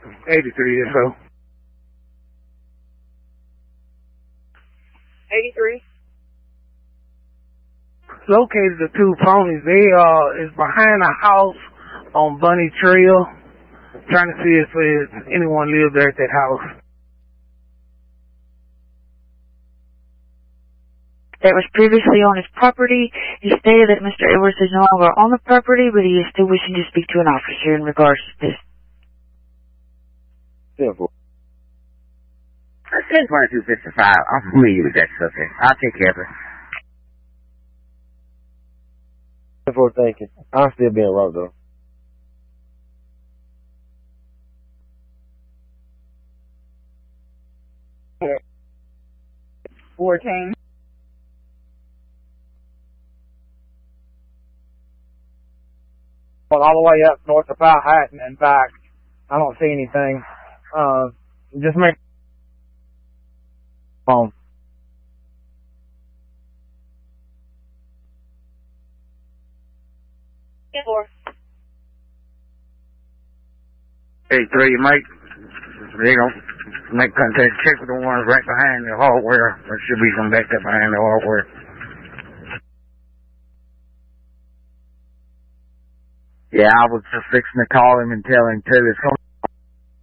83 or so. 83. Located the two ponies. They is behind a house on Bunny Trail. Trying to see if anyone lives there at that house. That was previously on his property. He stated that Mr. Edwards is no longer on the property, but he is still wishing to speak to an officer in regards to this. Simple. 10-2255. I'm familiar with that subject. I'll take care of it. Before thinking, I'm still being wrong though. Okay. 14. All the way up north of Powhatan and back. I don't see anything. Just make phone. Hey, 3, Mike. You know, make contact. Check with the ones right behind the hardware. There should be some backed up behind the hardware. Yeah, I was just fixing to call him and tell him too. It's